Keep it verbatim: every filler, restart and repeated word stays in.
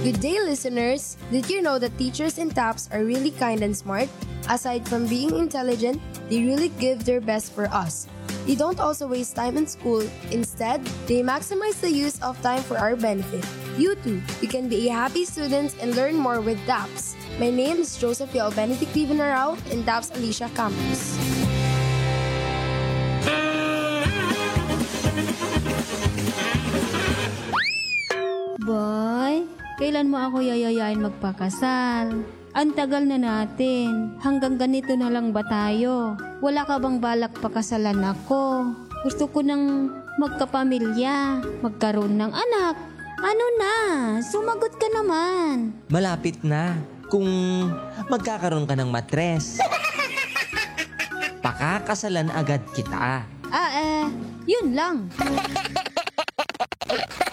Good day, listeners! Did you know that teachers in TAPS are really kind and smart? Aside from being intelligent, they really give their best for us. They don't also waste time in school. Instead, they maximize the use of time for our benefit. You too, you can be a happy student and learn more with TAPS. My name is Josephia Benedict Vivanarao in TAPS Alicia Campus. Boy, kailan mo ako yayayain magpakasal? Ang tagal na natin. Hanggang ganito na lang ba tayo? Wala ka bang balak pakasalan ako? Gusto ko nang magkapamilya, magkaroon ng anak. Ano na? Sumagot ka naman. Malapit na. Kung magkakaroon ka ng matres, pakakasalan agad kita. Ah eh, yun lang.